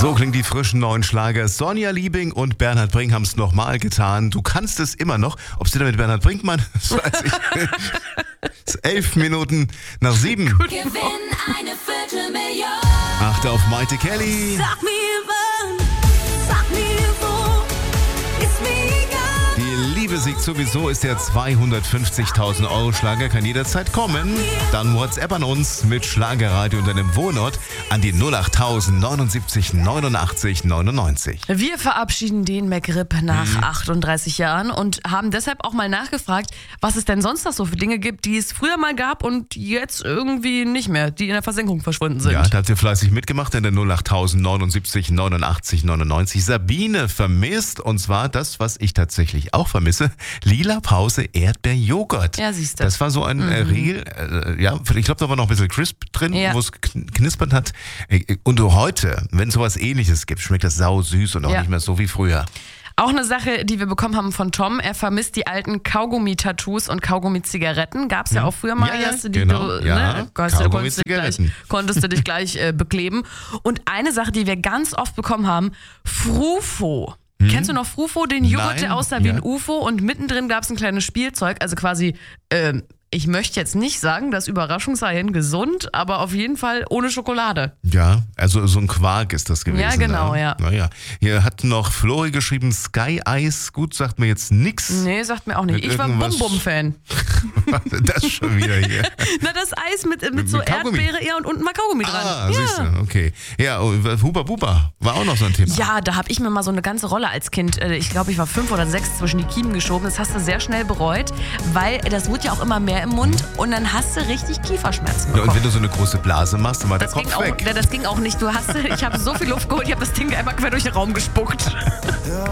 So klingt die frischen neuen Schlager. Sonja Liebing und Bernhard Brink haben es nochmal getan. Du kannst es immer noch. Ob sie da mit Bernhard Brinkmann, das weiß ich nicht. Es ist 11 Minuten nach 7. Gewinn eine Viertelmillion. Achte auf Maite Kelly. Sag mir wann, sag mir wo, ist mir egal. Die Liebe siegt sowieso ist der 250.000 Euro Schlager, kann jederzeit kommen. Dann WhatsApp an uns mit Schlagerradio und deinem Wohnort an die 08000 79 89 99. Wir verabschieden den McRib nach 38 Jahren und haben deshalb auch mal nachgefragt, was es denn sonst noch so für Dinge gibt, die es früher mal gab und jetzt irgendwie nicht mehr, die in der Versenkung verschwunden sind. Ja, da habt ihr fleißig mitgemacht in der 08000 79 89 99. Sabine vermisst, und zwar das, was ich tatsächlich auch vermisse, Lila Pause Erdbeerjoghurt. Ja, siehst du. Das war so ein Riegel, ja, ich glaube, da war noch ein bisschen Crisp drin, Ja. wo es knispert hat. Und heute, wenn es sowas Ähnliches gibt, schmeckt das sau süß und auch Ja. nicht mehr so wie früher. Auch eine Sache, die wir bekommen haben von Tom, er vermisst die alten Kaugummi-Tattoos und Kaugummi-Zigaretten. Gab es ja auch früher mal. Ja, hast du die, genau. du, Ja, ne? konntest du Kaugummi-Zigaretten. konntest du dich gleich bekleben. Und eine Sache, die wir ganz oft bekommen haben, Frufo. Kennst du noch Frufo, den Joghurt, Nein. der aussah wie Ja. ein UFO und mittendrin gab es ein kleines Spielzeug, also quasi, ich möchte jetzt nicht sagen, das Überraschungseiern gesund, aber auf jeden Fall ohne Schokolade. Ja, also so ein Quark ist das gewesen. Ja, genau, ne? ja. Naja, hier hat noch Flori geschrieben, Sky Ice, gut, sagt mir jetzt nix. Nee, sagt mir auch nicht. Mit Ich war irgendwas- Bum-Bum-Fan. Das schon wieder hier. Na, das Eis mit so mit Kaugummi. Erdbeere, ja, und unten mal Kaugummi dran. Ah, siehst du, okay. Ja, und Huba Buba war auch noch so ein Thema. Ja, da habe ich mir mal so eine ganze Rolle als Kind, ich glaube, ich war 5 oder 6 zwischen die Kiemen geschoben. Das hast du sehr schnell bereut, weil das wurde ja auch immer mehr im Mund und dann hast du richtig Kieferschmerzen Ja, und bekommen. wenn du so eine große Blase machst, dann war der Das ging, Kopf auch, weg. das ging auch nicht. Ich habe so viel Luft geholt, ich habe das Ding einmal quer durch den Raum gespuckt.